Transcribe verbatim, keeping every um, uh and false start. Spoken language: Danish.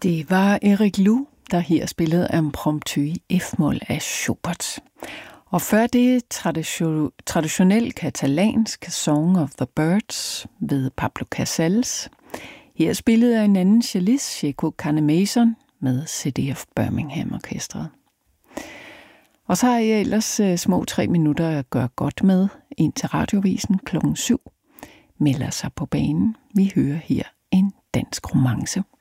Det var Erik Lu, der her spillede Impromptu i F-mol af Schubert. Og før det tradition, traditionel katalansk Song of the Birds ved Pablo Casals. Her spillede en anden cellist, Checo Canemason, med City of Birmingham Orkestret. Og så har jeg ellers uh, små tre minutter at gøre godt med, ind til radiovisen klokken syv. Melder sig på banen. Vi hører her en dansk romance.